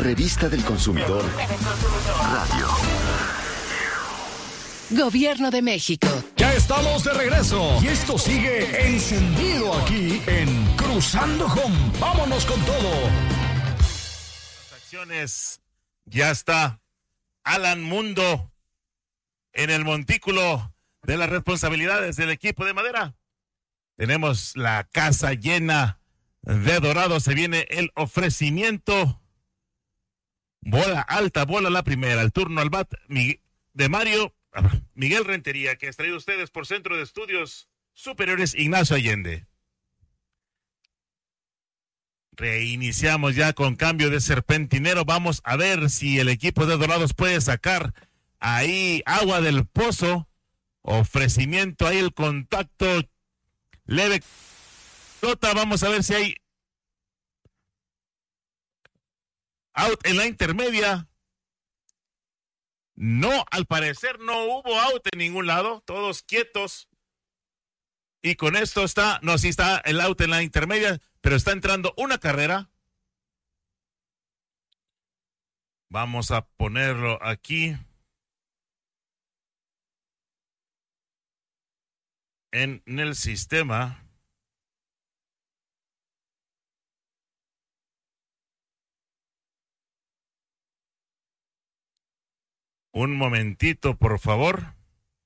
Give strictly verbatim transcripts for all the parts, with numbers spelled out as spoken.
Revista del Consumidor Radio. Gobierno de México. Ya estamos de regreso y esto sigue encendido aquí en Cruzando Home. Vámonos con todo. Las acciones, ya está Alan Mundo en el montículo de las responsabilidades del equipo de Madera. Tenemos la casa llena de dorado, se viene el ofrecimiento. Bola alta, bola la primera, el turno al bat de Mario Miguel Rentería, que es traído a ustedes por Centro de Estudios Superiores Ignacio Allende. Reiniciamos ya con cambio de serpentinero. Vamos a ver si el equipo de Dorados puede sacar ahí agua del pozo. Ofrecimiento ahí, el contacto leve. Vamos a ver si hay out en la intermedia. No, al parecer no hubo out en ningún lado, todos quietos. Y con esto está, no, sí está el out en la intermedia, pero está entrando una carrera. Vamos a ponerlo aquí en, en el sistema. Un momentito, por favor.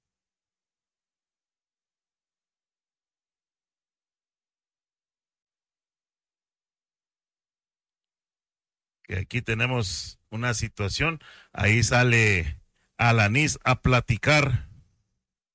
Que aquí tenemos una situación. Ahí sale Alanis a platicar